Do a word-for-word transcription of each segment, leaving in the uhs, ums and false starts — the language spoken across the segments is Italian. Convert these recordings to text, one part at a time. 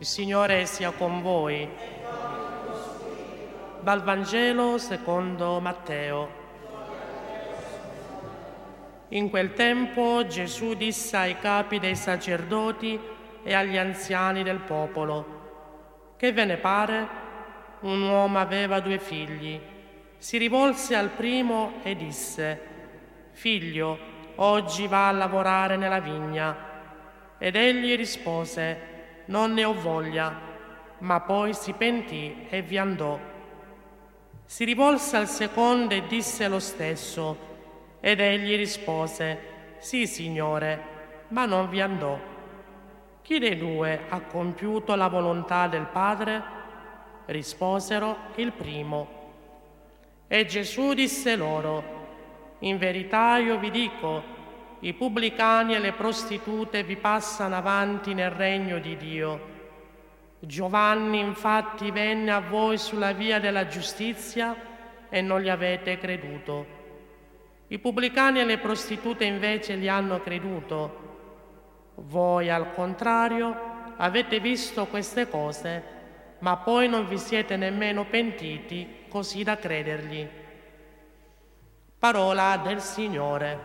Il Signore sia con voi. Dal Vangelo secondo Matteo. In quel tempo Gesù disse ai capi dei sacerdoti e agli anziani del popolo: «Che ve ne pare? Un uomo aveva due figli. Si rivolse al primo e disse: Figlio, oggi va a lavorare nella vigna. Ed egli rispose: Non ne ho voglia. Ma poi si pentì e vi andò. Si rivolse al secondo e disse lo stesso. Ed egli rispose: Sì, Signore, ma non vi andò. Chi dei due ha compiuto la volontà del Padre? Risposero: il primo. E Gesù disse loro: In verità io vi dico, i pubblicani e le prostitute vi passano avanti nel regno di Dio. Giovanni infatti venne a voi sulla via della giustizia e non gli avete creduto. I pubblicani e le prostitute invece gli hanno creduto. Voi, al contrario, avete visto queste cose, ma poi non vi siete nemmeno pentiti così da credergli. Parola del Signore.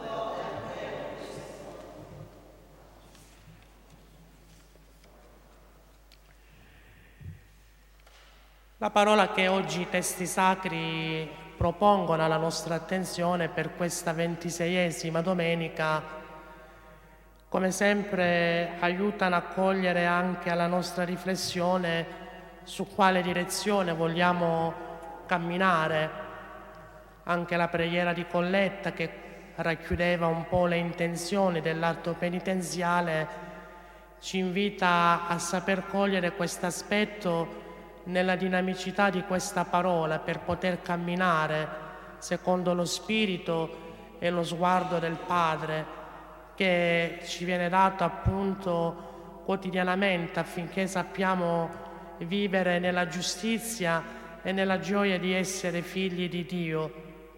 La parola che oggi i testi sacri propongono alla nostra attenzione per questa ventiseiesima domenica, come sempre, aiutano a cogliere anche alla nostra riflessione su quale direzione vogliamo camminare. Anche la preghiera di Colletta, che racchiudeva un po' le intenzioni dell'atto penitenziale, ci invita a saper cogliere questo aspetto nella dinamicità di questa parola per poter camminare secondo lo spirito e lo sguardo del Padre che ci viene dato appunto quotidianamente affinché sappiamo vivere nella giustizia e nella gioia di essere figli di Dio.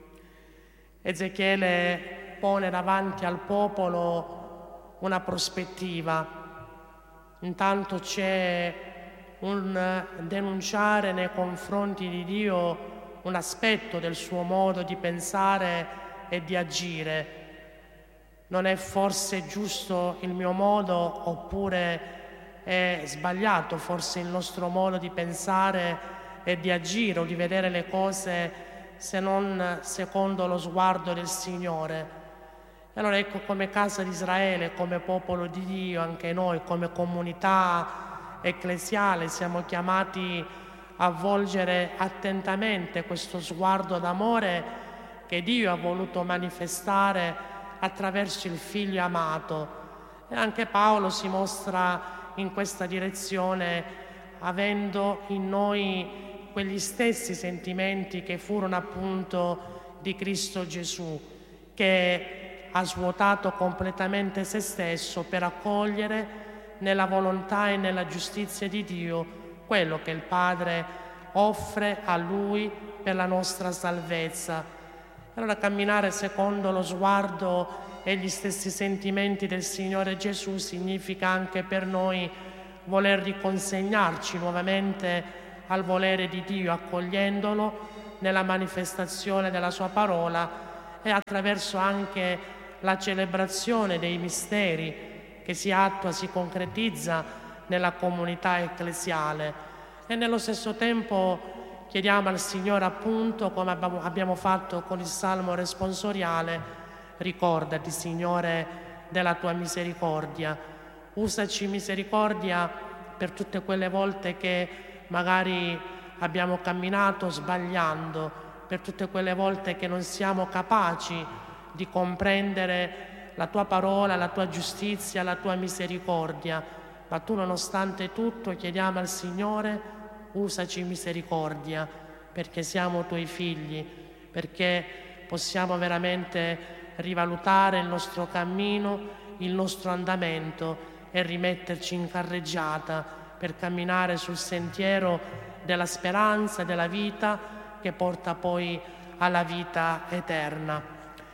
Ezechiele pone davanti al popolo una prospettiva. Intanto c'è un denunciare nei confronti di Dio un aspetto del suo modo di pensare e di agire. Non è forse giusto il mio modo, oppure è sbagliato forse il nostro modo di pensare e di agire o di vedere le cose se non secondo lo sguardo del Signore. E allora ecco, come casa di Israele, come popolo di Dio, anche noi come comunità ecclesiale siamo chiamati a volgere attentamente questo sguardo d'amore che Dio ha voluto manifestare attraverso il Figlio amato. E anche Paolo si mostra in questa direzione, avendo in noi quegli stessi sentimenti che furono appunto di Cristo Gesù, che ha svuotato completamente se stesso per accogliere nella volontà e nella giustizia di Dio quello che il Padre offre a Lui per la nostra salvezza. Allora camminare secondo lo sguardo e gli stessi sentimenti del Signore Gesù significa anche per noi voler riconsegnarci nuovamente al volere di Dio, accogliendolo nella manifestazione della Sua parola e attraverso anche la celebrazione dei misteri che si attua, si concretizza nella comunità ecclesiale. E nello stesso tempo chiediamo al Signore, appunto, come abbiamo fatto con il Salmo responsoriale: ricordati, Signore, della tua misericordia. Usaci misericordia per tutte quelle volte che magari abbiamo camminato sbagliando, per tutte quelle volte che non siamo capaci di comprendere la tua parola, la tua giustizia, la tua misericordia. Ma tu, nonostante tutto, chiediamo al Signore: usaci misericordia, perché siamo tuoi figli, perché possiamo veramente rivalutare il nostro cammino, il nostro andamento e rimetterci in carreggiata per camminare sul sentiero della speranza, della vita che porta poi alla vita eterna.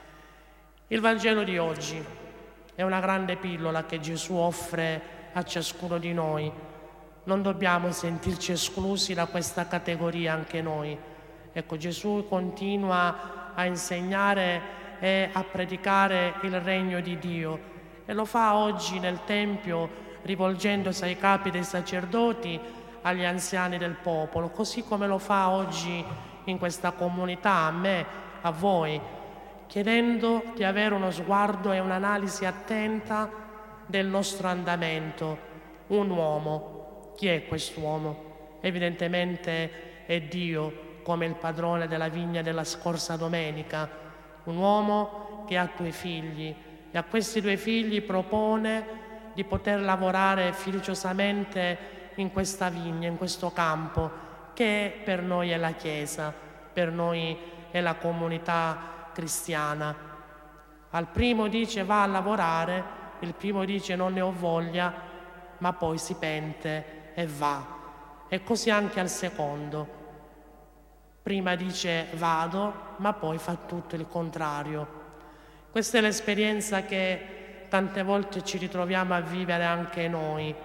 Il Vangelo di oggi è una grande pillola che Gesù offre a ciascuno di noi, non dobbiamo sentirci esclusi da questa categoria anche noi. Ecco, Gesù continua a insegnare e a predicare il regno di Dio e lo fa oggi nel Tempio rivolgendosi ai capi dei sacerdoti, agli anziani del popolo, così come lo fa oggi in questa comunità, a me, a voi, chiedendo di avere uno sguardo e un'analisi attenta del nostro andamento. Un uomo, chi è quest'uomo? Evidentemente è Dio, come il padrone della vigna della scorsa domenica, un uomo che ha due figli e a questi due figli propone di poter lavorare filigiosamente in questa vigna, in questo campo, che per noi è la Chiesa, per noi è la comunità cristiana. Al primo dice va a lavorare, il primo dice non ne ho voglia, ma poi si pente e va. E così anche al secondo. Prima dice vado, ma poi fa tutto il contrario. Questa è l'esperienza che tante volte ci ritroviamo a vivere anche noi.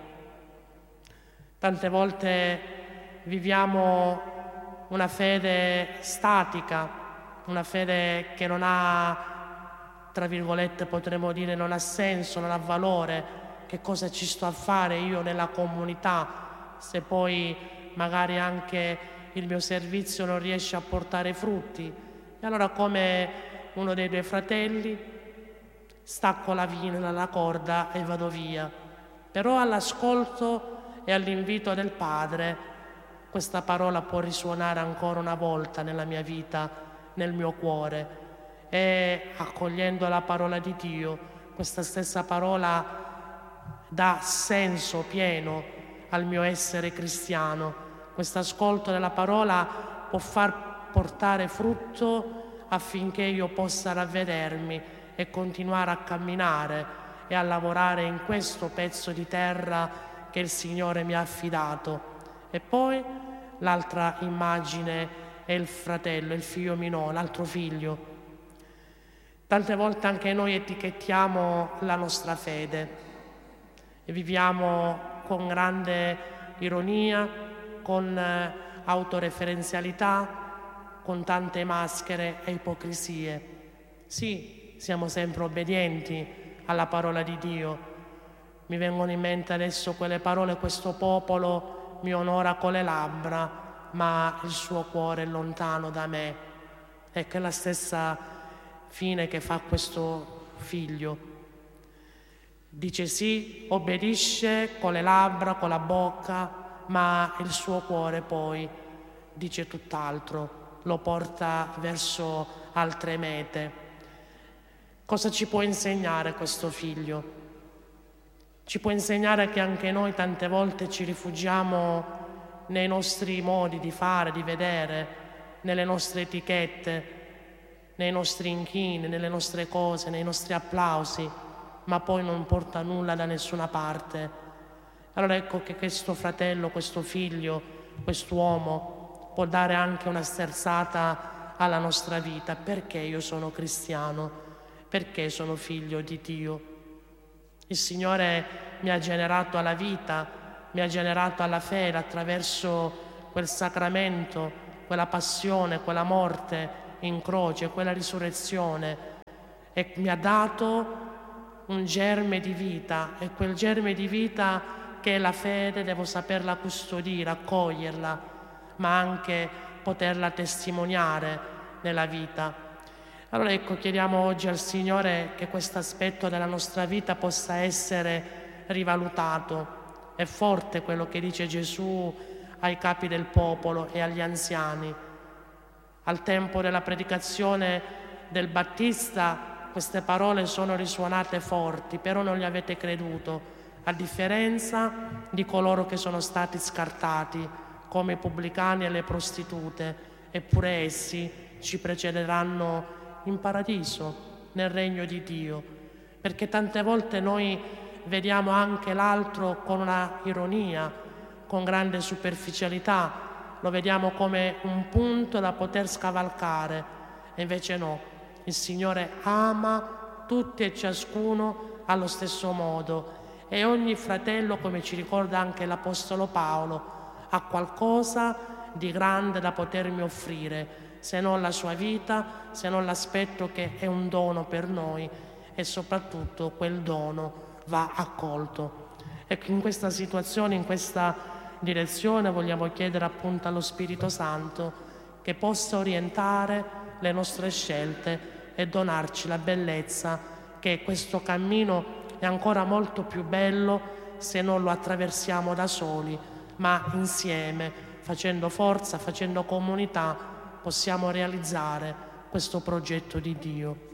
Tante volte viviamo una fede statica, una fede che non ha, tra virgolette potremmo dire, non ha senso, non ha valore. Che cosa ci sto a fare io nella comunità se poi magari anche il mio servizio non riesce a portare frutti? E allora, come uno dei due fratelli, stacco la vina, la corda e vado via. Però all'ascolto e all'invito del Padre questa parola può risuonare ancora una volta nella mia vita, nel mio cuore, e accogliendo la parola di Dio, questa stessa parola dà senso pieno al mio essere cristiano. Questo ascolto della parola può far portare frutto affinché io possa ravvedermi e continuare a camminare e a lavorare in questo pezzo di terra che il Signore mi ha affidato. E poi l'altra immagine è il fratello, il figlio minore, l'altro figlio. Tante volte anche noi etichettiamo la nostra fede e viviamo con grande ironia, con autoreferenzialità, con tante maschere e ipocrisie. Sì, siamo sempre obbedienti alla parola di Dio. Mi vengono in mente adesso quelle parole: questo popolo mi onora con le labbra, ma il suo cuore è lontano da me. Ecco, è la stessa fine che fa questo figlio. Dice sì, obbedisce con le labbra, con la bocca, ma il suo cuore poi dice tutt'altro, lo porta verso altre mete. Cosa ci può insegnare questo figlio? Ci può insegnare che anche noi tante volte ci rifugiamo nei nostri modi di fare, di vedere, nelle nostre etichette, nei nostri inchini, nelle nostre cose, nei nostri applausi, ma poi non porta nulla da nessuna parte. Allora ecco che questo fratello, questo figlio, quest'uomo può dare anche una sterzata alla nostra vita. Perché io sono cristiano? Perché sono figlio di Dio? Il Signore mi ha generato alla vita, mi ha generato alla fede attraverso quel sacramento, quella passione, quella morte in croce, quella risurrezione, e mi ha dato un germe di vita, e quel germe di vita che è la fede devo saperla custodire, accoglierla, ma anche poterla testimoniare nella vita. Allora ecco, chiediamo oggi al Signore che questo aspetto della nostra vita possa essere rivalutato. È forte quello che dice Gesù ai capi del popolo e agli anziani. Al tempo della predicazione del Battista queste parole sono risuonate forti, però non gli avete creduto, a differenza di coloro che sono stati scartati, come i pubblicani e le prostitute, eppure essi ci precederanno in paradiso, nel regno di Dio, perché tante volte noi vediamo anche l'altro con una ironia, con grande superficialità, lo vediamo come un punto da poter scavalcare, e invece no, il Signore ama tutti e ciascuno allo stesso modo e ogni fratello, come ci ricorda anche l'Apostolo Paolo, ha qualcosa di grande da potermi offrire, se non la sua vita, se non l'aspetto che è un dono per noi, e soprattutto quel dono va accolto. Ecco, in questa situazione, in questa direzione vogliamo chiedere appunto allo Spirito Santo che possa orientare le nostre scelte e donarci la bellezza che questo cammino è ancora molto più bello se non lo attraversiamo da soli, ma insieme, facendo forza, facendo comunità, possiamo realizzare questo progetto di Dio.